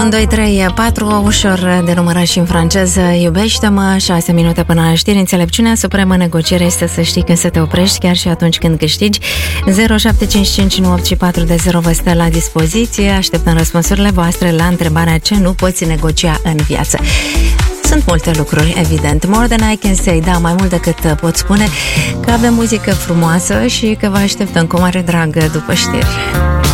1, 2, 3, 4, ușor de numărat și în franceză. Iubește-mă, 6 minute până la știri. Înțelepciunea supremă negociere este să știi când să te oprești, chiar și atunci când câștigi. 0755 vă stă la dispoziție. Așteptăm răspunsurile voastre la întrebarea ce nu poți negocia în viață. Sunt multe lucruri, evident. More than I can say, da, mai mult decât pot spune, că avem muzică frumoasă și că vă așteptăm cu mare drag după știri.